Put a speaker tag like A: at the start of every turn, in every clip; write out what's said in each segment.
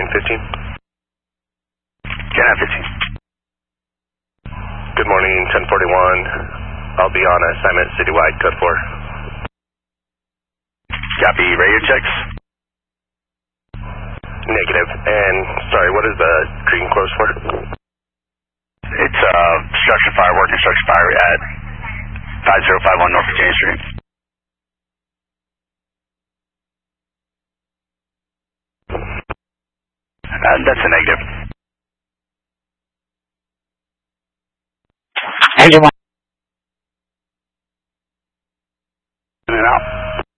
A: 1015.
B: 1015.
A: Good morning, 1041. I'll be on assignment citywide, code 4.
B: Copy, radio checks.
A: Negative. And, sorry, what is the green close for?
B: It's structure fire, working structure fire at 5051 North Virginia Street. That's a negative.
C: Engine 1.
B: In and out.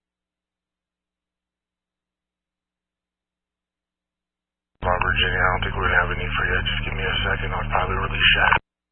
A: Virginia, I don't think we're going to have a need for you. Just give me a second. I'll probably release you.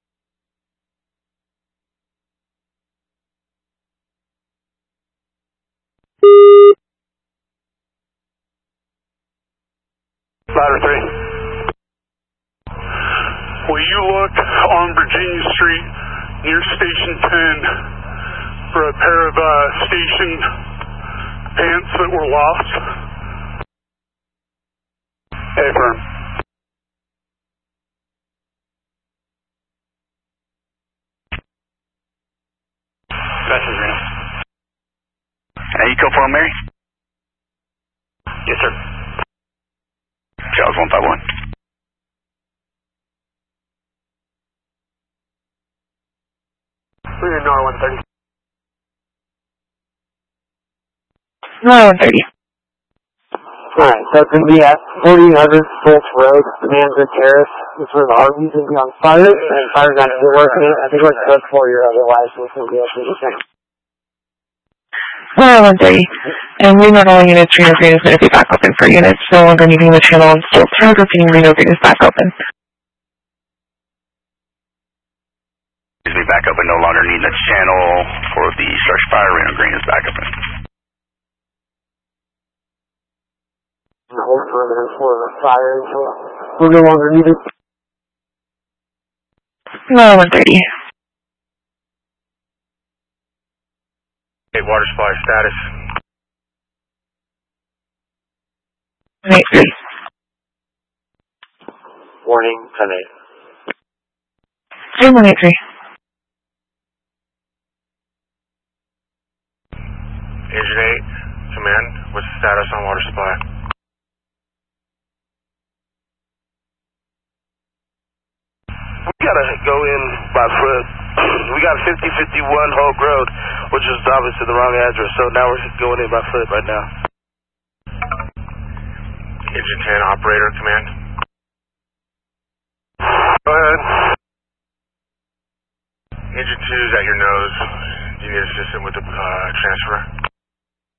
A: Ladder 3.
D: Will you look on Virginia Street near Station 10 for a pair of station pants that were lost? Affirm.
B: Message Reno. Eco for Mary?
A: Yes, sir.
B: Charles 151.
A: We're in NOR 130.
C: NOR 130.
E: Alright, so it's going to be at 4000 Fultz Road, Manza Terrace. This is where the RV's going to be on fire, and fire's not going to be working. I think we're code 4 year otherwise, so it's going to be okay to say.
C: NOR 130. And we not all units, Reno Green is going to be back open for units. No longer needing the channel and still repeating Reno Green is back open.
B: Is be back open, no longer needing the channel for the structure fire. Reno Green is back open.
E: Hold perimeter for the fire until we're no longer needed.
C: NOR 130.
A: Hey, water supply status.
C: 183.
E: Warning, 10-8.
C: 183.
A: Engine 8, command, what's the status on water supply?
F: We gotta go in by foot. We got 5051 Hogue Road, which is obviously the wrong address, so now we're going in by foot right now.
A: Engine 10, operator, command.
F: Go ahead.
A: Engine 2 is at your nose. Do you need assistance with the transfer?